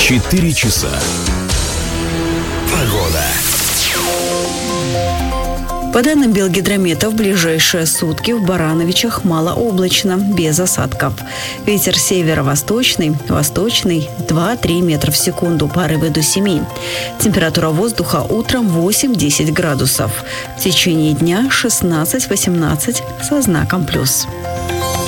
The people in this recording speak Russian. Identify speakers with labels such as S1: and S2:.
S1: 4 часа. Погода.
S2: По данным Белгидромета, в ближайшие сутки в Барановичах малооблачно, без осадков. Ветер северо-восточный, восточный 2-3 метра в секунду, порывы до 7. Температура воздуха утром 8-10 градусов. В течение дня 16-18 со знаком плюс.